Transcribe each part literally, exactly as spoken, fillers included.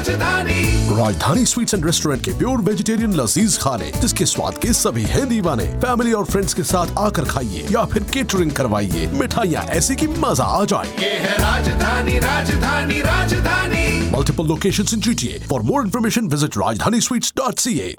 राजधानी। राजधानी sweets and restaurant के प्योर वेजिटेरियन लजीज खाने, जिसके स्वाद के सभी हैं दीवाने। फैमिली और फ्रेंड्स के साथ आकर खाइए या फिर केटरिंग करवाइए। मिठाइयाँ ऐसी कि मजा आ जाए। ये है राजधानी, राजधानी, राजधानी। Multiple locations in G T A. For more information, visit rajdhani sweets dot c a.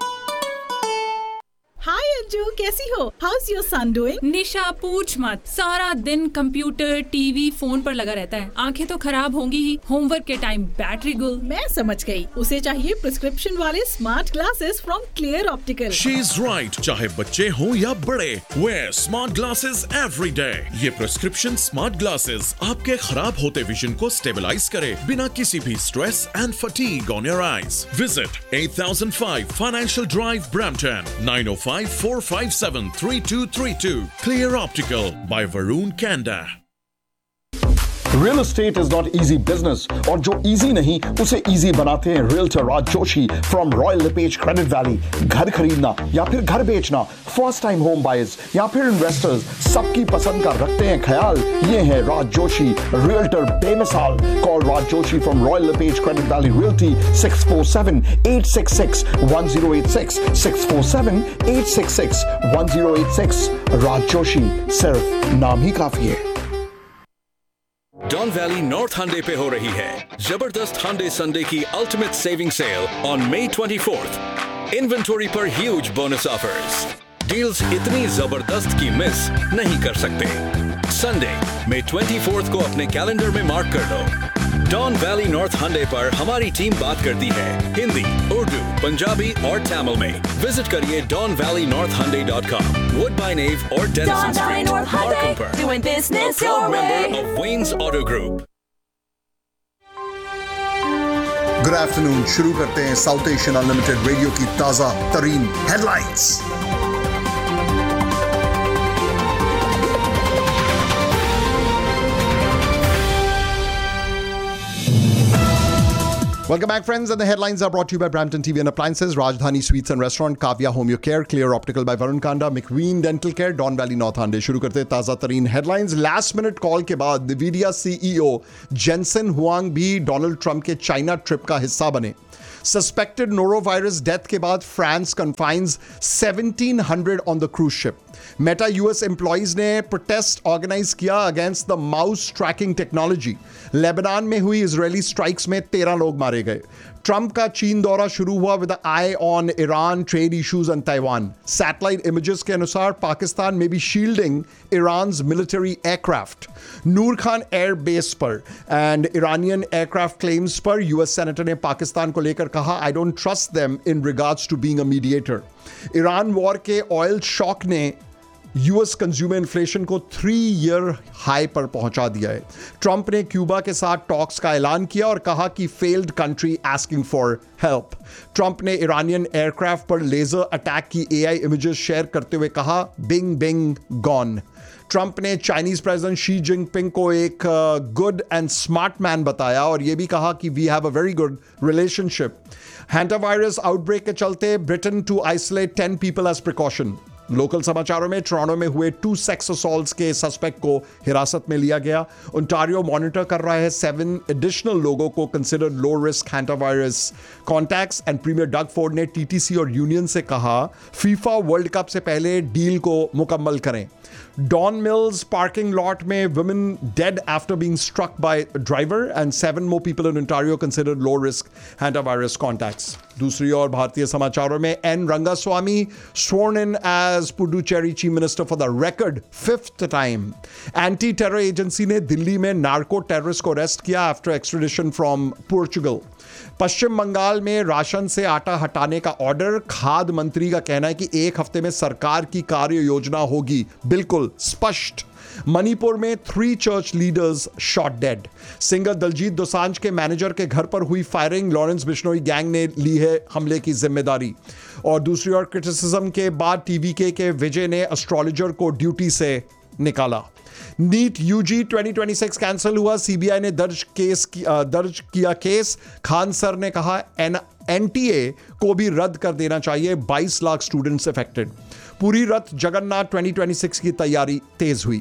हाय अंजू, कैसी हो? House your son doing? निशा पूछ मत, सारा दिन कंप्यूटर टीवी फोन पर लगा रहता है। आंखें तो खराब होंगी ही, होमवर्क के टाइम बैटरी गुल। मैं समझ गई, उसे चाहिए प्रिस्क्रिप्शन वाले smart glasses from clear optical. She is right, चाहे बच्चे हों या बड़े, where smart glasses every day. ये प्रिस्क्रिप्शन स्मार्ट ग्लासेस आपके खराब होते विजन को स्टेबलाइज करे बिना किसी भी stress and fatigue on your eyes. Visit eight thousand five Financial Drive, Brampton, nine oh five four five seven three two three two. Clear Optical by Varun Kanda. Real estate is not easy business, और जो easy नहीं उसे easy बनाते हैं realtor Raj Joshi from royal lipase credit valley. घर खरीदना या फिर घर बेचना, फर्स्ट टाइम होम बायर्स या फिर इन्वेस्टर्स, सबकी पसंद का रखते हैं ख्याल। ये है राज जोशी, रियल्टर बेमिसाल। Call Raj Joshi from royal lipase credit valley realty six four seven eight six six one zero eight six six four seven eight six six one zero eight six। राज जोशी, सिर्फ नाम ही काफी है। डॉन वैली नॉर्थ हंडे पे हो रही है जबरदस्त हंडे Sunday की ultimate saving cell on May twenty-fourth। Inventory पर ह्यूज बोनस ऑफर्स, डील्स इतनी जबरदस्त की मिस नहीं कर सकते। संडे May twenty-fourth को अपने कैलेंडर में मार्क कर लो। डॉन वैली नॉर्थ हंडे पर हमारी टीम बात करती है हिंदी, उर्दू, पंजाबी और तमिल में। विजिट करिए डॉन वैली नॉर्थ हंडे डॉट कॉम, वुडबाइन एव और डेनिसन स्ट्रीट, मार्कम पर। Doing business A proud your way. member of Wayne's Auto Group. Good afternoon. शुरू करते हैं साउथ एशियन अनलिमिटेड रेडियो की ताजा तरीन headlines. Welcome back, friends, and the headlines are brought to you by Brampton T V and Appliances, Rajdhani Sweets and Restaurant, Kavya Home Your Care, Clear Optical by Varun Kanda, McQueen Dental Care, Don Valley North Hande। शुरू करते हैं ताज़ा तरीन headlines. Last minute call के बाद NVIDIA CEO Jensen Huang भी Donald Trump के China trip का हिस्सा बने। सस्पेक्टेड नोरोवायरस डेथ के बाद France confines seventeen hundred on the cruise ship. Meta US employees ने प्रोटेस्ट ऑर्गेनाइज किया against the mouse trekking technology. Lebanon में हुई इजरायली स्ट्राइक्स में तेरह लोग मारे गए। ट्रंप का चीन दौरा शुरू हुआ with I on Iran, trade issues and Taiwan. Satellite images के अनुसार पाकिस्तान में भी शील्डिंग ईरान्स मिलिट्री एयरक्राफ्ट। नूर खान एयर बेस पर एंड ईरानियन एयरक्राफ्ट क्लेम्स पर यूएस सेनेटर ने पाकिस्तान को लेकर कहा, I don't trust them in regards to being a mediator. Iran war के ऑयल शॉक ने यूएस कंज्यूमर इन्फ्लेशन को थ्री ईयर हाई पर पहुंचा दिया है। ट्रंप ने क्यूबा के साथ टॉक्स का ऐलान किया और कहा कि failed country asking for help. Trump ने ईरानियन एयरक्राफ्ट पर लेजर अटैक की एआई इमेजेस शेयर करते हुए कहा, बिंग बिंग गॉन। ट्रंप ने चाइनीज प्रेसिडेंट शी जिनपिंग को एक गुड एंड स्मार्ट मैन बताया और यह भी कहा कि we have a very good relationship. हैंटा virus outbreak के चलते Britain to isolate ten people as precaution. Local समाचारों में टोरंटो में हुए टू सेक्स असॉल्ट्स के सस्पेक्ट को हिरासत में लिया गया। ओंटारियो मॉनिटर कर रहा है सेवन एडिशनल लोगों को consider low risk हैंटा virus contacts. And premiere Doug Ford ने टीटीसी और यूनियन से कहा, फीफा वर्ल्ड कप से पहले डील को मुकम्मल करें। डॉन मिल्स पार्किंग लॉट में women dead after being struck by driver and seven more people in Ontario considered low risk हैंटा virus contacts. दूसरी ओर भारतीय समाचारों में N Rangaswamy स्worn in as Puducherry Chief Minister for the record fifth time. Anti terror agency ने दिल्ली में narco terrorist को arrest किया after extradition from Portugal. पश्चिम बंगाल में ration से आटा हटाने का ऑर्डर। खाद्य मंत्री का कहना है कि एक हफ्ते में सरकार की कार्य योजना होगी, बिल्कुल स्पष्ट। मणिपुर में three church leaders shot dead. Singer Daljit Dosanjh के मैनेजर के घर पर हुई फायरिंग, लॉरेंस बिश्नोई गैंग ने ली है हमले की जिम्मेदारी। और दूसरी ओर क्रिटिसिज्म के बाद टीवीके के विजय ने एस्ट्रोलॉजर को ड्यूटी से निकाला। NEET UG twenty twenty six cancel हुआ, सीबीआई ने दर्ज केस की, दर्ज किया केस। खान सर ने कहा एन एनटीए को भी रद्द कर देना चाहिए, बाईस लाख स्टूडेंट्स अफेक्टेड। पूरी रथ जगन्नाथ ट्वेंटी ट्वेंटी सिक्स की तैयारी तेज हुई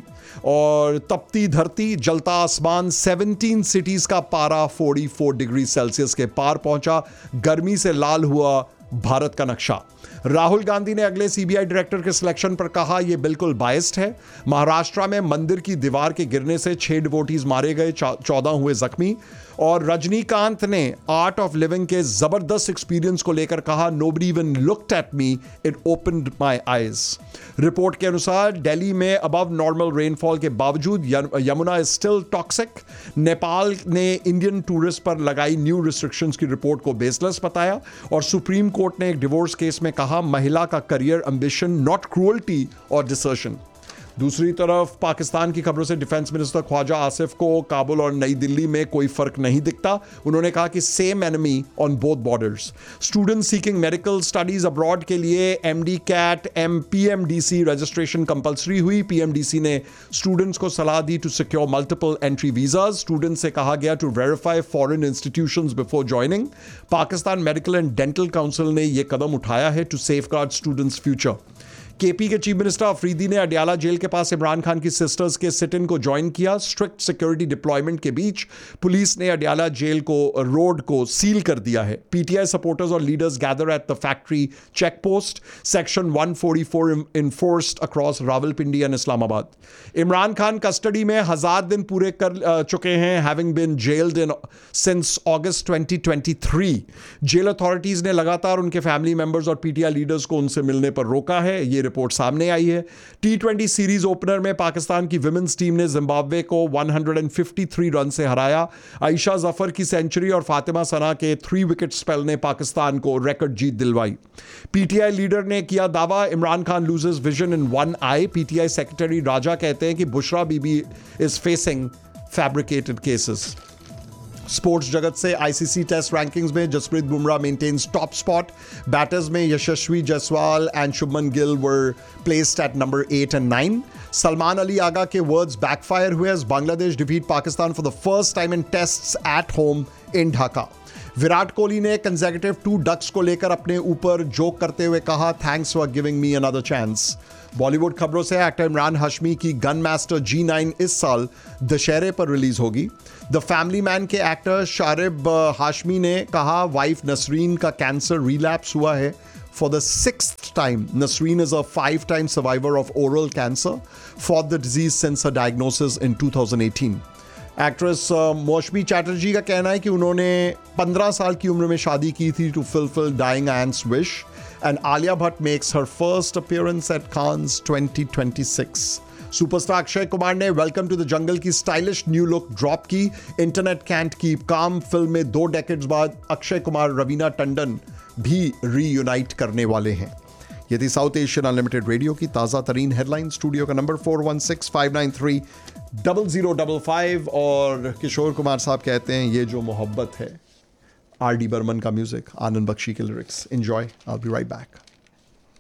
और तपती धरती जलता आसमान, सत्रह सिटीज का पारा चौवालीस डिग्री सेल्सियस के पार पहुंचा। गर्मी से लाल हुआ भारत का नक्शा। राहुल गांधी ने अगले सीबीआई डायरेक्टर के सिलेक्शन पर कहा यह बिल्कुल बायस्ड है। महाराष्ट्र में मंदिर की दीवार के गिरने से छह डिवोटीज मारे गए, चौदह हुए जख्मी। और रजनीकांत ने आर्ट ऑफ लिविंग के जबरदस्त एक्सपीरियंस को लेकर कहा nobody even looked at me, it opened my eyes. Report के अनुसार दिल्ली में अबव नॉर्मल रेनफॉल के बावजूद Yamuna is still toxic. Nepal ने इंडियन टूरिस्ट पर लगाई न्यू रिस्ट्रिक्शंस की रिपोर्ट को बेसलेस बताया। और सुप्रीम कोर्ट ने एक डिवोर्स केस में कहा महिला का करियर एम्बिशन नॉट क्रूअल्टी और डिसर्शन। दूसरी तरफ पाकिस्तान की खबरों से डिफेंस मिनिस्टर ख्वाजा आसिफ को काबुल और नई दिल्ली में कोई फर्क नहीं दिखता। उन्होंने कहा कि same enemy on both borders. Students seeking medical studies abroad के लिए MD cat M PMDC registration compulsory हुई। पीएमडीसी ने स्टूडेंट्स को सलाह दी to secure multiple entry visas. Students से कहा गया to verify foreign institutions before joining. Pakistan medical and dental council ने यह कदम उठाया है to safeguard students future. KP के चीफ मिनिस्टर अफरीदी ने अडियाला जेल के पास इमरान खान की सिस्टर्स के सिट इन को ज्वाइन किया। स्ट्रिक्ट सिक्योरिटी डिप्लॉयमेंट के बीच पुलिस ने अडियाला जेल को रोड को सील कर दिया है। पीटीआई सपोर्टर्स और leaders gather at the factory check post. Section one forty four enforced across Rawalpindi and Islamabad. Imran Khan custody में हजार दिन पूरे कर चुके हैं, having been gelled in since August twenty twenty three. Jail authorities ने लगातार उनके फैमिली मेंबर्स और पीटीआई लीडर्स को उनसे मिलने पर रोका है। ये रिपोर्ट सामने आई है। टी ट्वेंटी सीरीज ओपनर में पाकिस्तान की विमेंस टीम ने जिम्बाब्वे को एक सौ तिरेपन रन से हराया। आयशा जफर की सेंचुरी और फातिमा सना के थ्री विकेट स्पेल ने पाकिस्तान को रिकॉर्ड जीत दिलवाई। पीटीआई लीडर ने किया दावा Imran Khan loses vision in one I. PTI secretary राजा कहते हैं कि Bushra Bibi is facing fabricated cases. Sports जगत से आईसीसी टेस्ट रैंकिंग्स में Jasprit Bumrah maintains top spot. Batters में यशस्वी Jaiswal and Shubman Gill were placed at number eight and nine. Salman Ali Agha के वर्ड्स बैकफायर हुए as Bangladesh defeat Pakistan for the first time in tests at home in Dhaka. Virat Kohli ने consecutive to ducks को लेकर अपने ऊपर joke करते हुए कहा thanks for giving me another chance. Bollywood खबरों से एक्टर इमरान हाशमी की गन मास्टर जी नाइन इस साल दशहरे पर रिलीज होगी। द फैमिली मैन के एक्टर शारिब हाशमी ने कहा वाइफ नसरीन का कैंसर रिलैप्स हुआ है for the sixth time. Nasreen is a five-time survivor of oral cancer, fought the disease since her diagnosis in two thousand eighteen. Actress Moushumi Chatterjee का कहना है कि उन्होंने पंद्रह साल की उम्र में शादी की थी to fulfil dying ends wish. And Alia Bhatt makes her first appearance eight Cannes twenty twenty six. Superstar Akshay Kumar ने वेलकम टू द जंगल की स्टाइलिश न्यू लुक ड्रॉप की। Internet cantt keep calm film में दो डेकेड्स बाद अक्षय कुमार रवीना टंडन भी रीयूनाइट करने वाले हैं। ये थी साउथ एशियन अनलिमिटेड रेडियो की ताज़ा तरीन हेडलाइन। स्टूडियो का number four one six five nine three double zero double five. और किशोर कुमार साहब कहते हैं ये जो मोहब्बत है। आर डी बर्मन का म्यूजिक, आनंद बख्शी के lyrics. Enjoy, I will be right back.